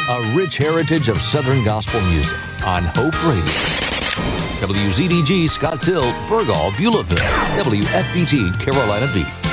A rich heritage of Southern gospel music on Hope Radio. WZDG Scotts Hill, Burgaw, Beulahville. WFPT Carolina Beach.